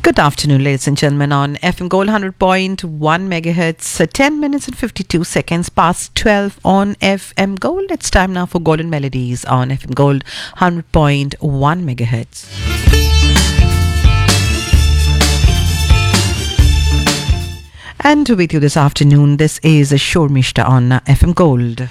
Good afternoon, ladies and gentlemen, on FM Gold 100.1 megahertz, 10 minutes and 52 seconds past 12 on FM Gold. It's time now for Golden Melodies on FM Gold 100.1 megahertz. And with you this afternoon, this is Shor Mishta on FM Gold.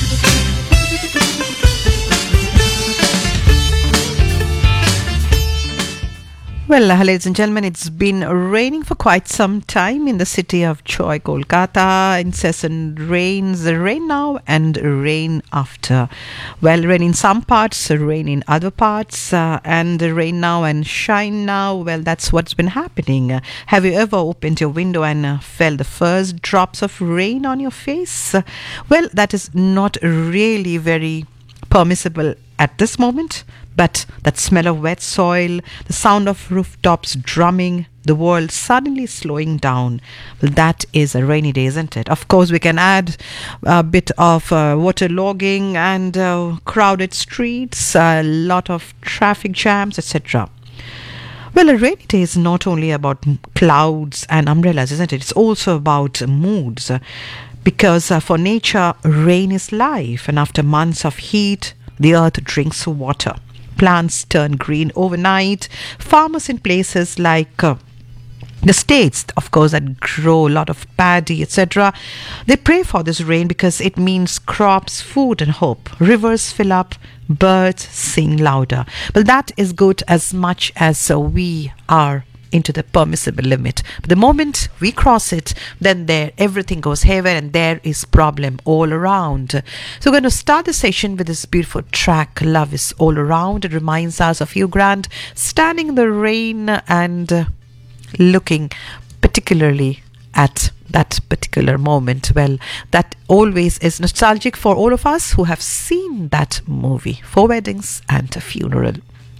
Well, ladies and gentlemen, it's been raining for quite some time in the city of Joy, Kolkata. Incessant rains, rain now and rain after. Well, rain in some parts, rain in other parts, and rain now and shine now. Well, that's what's been happening. Have you ever opened your window and felt the first drops of rain on your face? Well, that is not really very permissible at this moment. But that smell of wet soil, the sound of rooftops drumming, the world suddenly slowing down. Well, that is a rainy day, isn't it? Of course, we can add a bit of waterlogging and crowded streets, a lot of traffic jams, etc. Well, a rainy day is not only about clouds and umbrellas, isn't it? It's also about moods. Because for nature, rain is life. And after months of heat, the earth drinks water. Plants turn green overnight. Farmers in places like the states, of course, that grow a lot of paddy, etc., they pray for this rain because it means crops, food and hope. Rivers fill up, birds sing louder. But that is good as much as we are into the permissible limit. But the moment we cross it, then there everything goes haywire and there is problem all around. So we're going to start the session with this beautiful track, Love Is All Around. It reminds us of Hugh Grant standing in the rain and looking particularly at that particular moment. Well, that always is nostalgic for all of us who have seen that movie, Four Weddings and a Funeral.